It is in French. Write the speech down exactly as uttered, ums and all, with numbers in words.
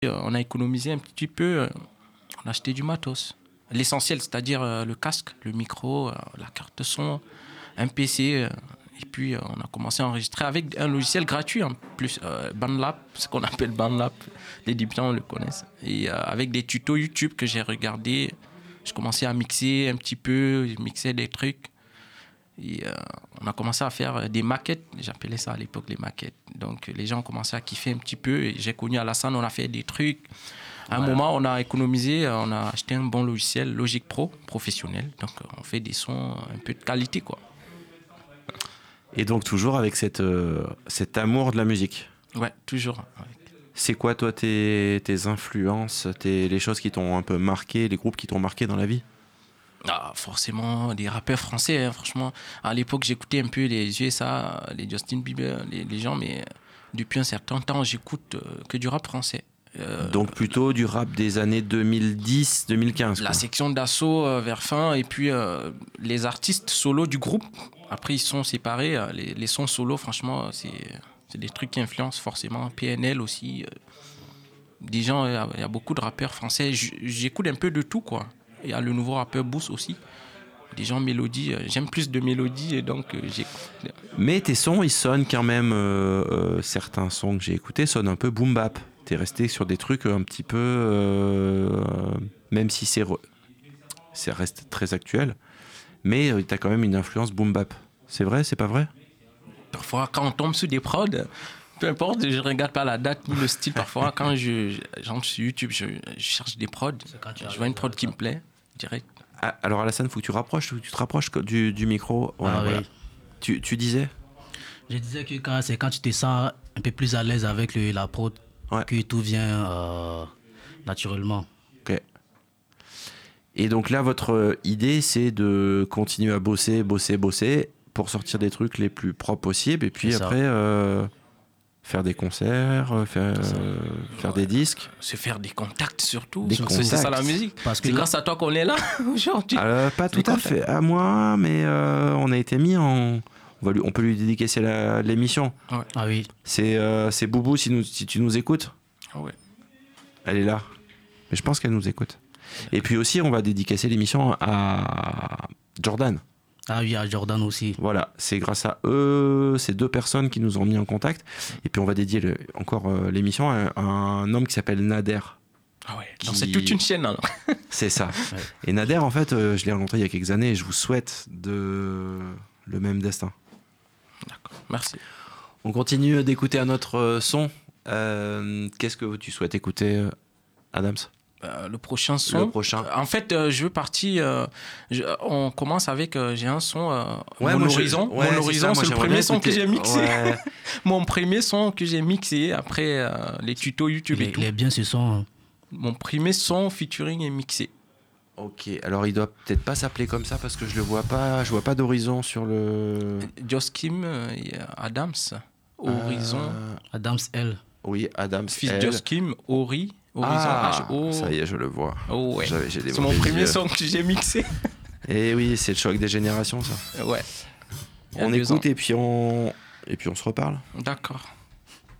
on a économisé un petit peu, on a acheté du matos. L'essentiel, c'est-à-dire euh, le casque, le micro, euh, la carte de son, un P C. Euh, et puis, euh, on a commencé à enregistrer avec un logiciel gratuit en plus, euh, BandLab, ce qu'on appelle BandLab. Les débutants le connaissent. Et euh, avec des tutos YouTube que j'ai regardés, je commençais à mixer un petit peu, je mixais des trucs. Et euh, on a commencé à faire des maquettes, j'appelais ça à l'époque les maquettes. Donc, les gens ont commencé à kiffer un petit peu. Et j'ai connu Alassane, on a fait des trucs. À un voilà. moment, on a économisé, on a acheté un bon logiciel, Logic Pro, professionnel. Donc, on fait des sons un peu de qualité, quoi. Et donc, toujours avec cette, euh, cet amour de la musique. Ouais, toujours. Avec. C'est quoi, toi, tes, tes influences, tes, les choses qui t'ont un peu marqué, les groupes qui t'ont marqué dans la vie? Ah, forcément, des rappeurs français, hein, franchement. À l'époque, j'écoutais un peu les U S A, les Justin Bieber, les, les gens, mais depuis un certain temps, j'écoute euh, que du rap français. Euh, Donc plutôt du rap des années deux mille dix deux mille quinze. La quoi. section d'assaut euh, vers fin, et puis euh, les artistes solos du groupe. Après, ils sont séparés. Euh, les, les sons solos, franchement, c'est, c'est des trucs qui influencent forcément. P N L aussi. Euh, des gens, il y, y a beaucoup de rappeurs français. J- j'écoute un peu de tout, quoi. Il y a le nouveau rappeur Boost aussi. Des gens mélodies. Euh, j'aime plus de mélodies, et donc euh, j'écoute. Mais tes sons, ils sonnent quand même. Euh, euh, certains sons que j'ai écoutés sonnent un peu boom bap. T'es resté sur des trucs un petit peu, euh, même si c'est, re, ça reste très actuel, mais euh, t'as quand même une influence boom bap. C'est vrai, c'est pas vrai? Parfois, quand on tombe sur des prods, peu importe, je regarde pas la date ni le style. Parfois, quand je, j'entre sur YouTube, je, je cherche des prods, je vois une prod qui me plaît, direct. Ah, alors Alassane, faut que tu rapproches, tu te rapproches du, du micro. Ouais, ah, voilà. oui. tu, tu disais? Je disais que quand, c'est quand tu te sens un peu plus à l'aise avec le, la prod. Ouais. Que tout vient euh, naturellement. Ok. Et donc là, votre idée, c'est de continuer à bosser, bosser, bosser pour sortir des trucs les plus propres possibles et puis c'est après euh, faire des concerts, faire, euh, faire ouais. des disques. Se faire des contacts surtout. Des contacts. C'est ça la musique. Parce que c'est là... grâce à toi qu'on est là aujourd'hui. Alors, pas tout à fait à moi, mais euh, on a été mis en... On, va lui, on peut lui dédicacer la, l'émission. Ouais. Ah oui. C'est, euh, c'est Boubou, si, nous, si tu nous écoutes. Ah ouais. Elle est là. Mais je pense qu'elle nous écoute. Et puis aussi, on va dédicacer l'émission à Jordan. Ah oui, à Jordan aussi. Voilà, c'est grâce à eux, ces deux personnes qui nous ont mis en contact. Et puis on va dédier le, encore euh, l'émission à, à un homme qui s'appelle Nader. Ah ouais, qui... donc c'est toute une chaîne alors. C'est ça. Ouais. Et Nader, en fait, euh, je l'ai rencontré il y a quelques années et je vous souhaite de... le même destin. D'accord, merci. On continue d'écouter un autre euh, son. Euh, qu'est-ce que tu souhaites écouter, euh, Adams? euh, Le prochain son. Le prochain. En fait, euh, je veux partir. Euh, je, on commence avec. Euh, j'ai un son. Euh, ouais, mon moi, horizon. Je, ouais, mon horizon, c'est, ça, c'est le premier son écouter. que j'ai mixé. Ouais. Mon premier son que j'ai mixé après euh, les tutos YouTube il et est, tout. Il est bien ce son. Hein. Mon premier son featuring est mixé. Ok, alors il doit peut-être pas s'appeler comme ça parce que je le vois pas, je vois pas d'horizon sur le. Joss Kim et Adams. Horizon. Euh... Adams L. Oui, Adams Fils L. Joss Kim, Ori. Horizon ah, H O. Ça y est, je le vois. Oh ouais. J'ai, j'ai des c'est mon premier yeux. son que j'ai mixé. Et oui, c'est le choc des générations, ça. Ouais. On écoute ans. et puis on et puis on se reparle. D'accord.